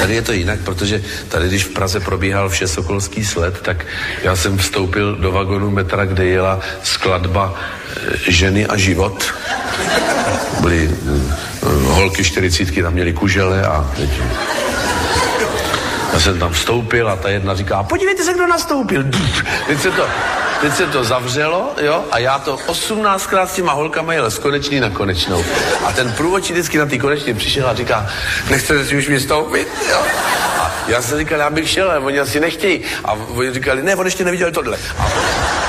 tady je to jinak, protože tady, když v Praze probíhal Všesokolský sled, tak já jsem vstoupil do vagonu metra, kde jela skladba Ženy a život. Byly holky 40, tam měly kužele a já jsem tam vstoupil a ta jedna říká, podívejte se, kdo nastoupil. Teď se to zavřelo, jo, a já to 18krát s těma holkama jel z konečný na konečnou. A ten průvodčí vždycky na té konečně přišel a říká, nechcete si už vystoupit, jo. A já jsem říkal, já bych šel, ale oni asi nechtějí. A oni říkali, ne, on ještě neviděl tohle. A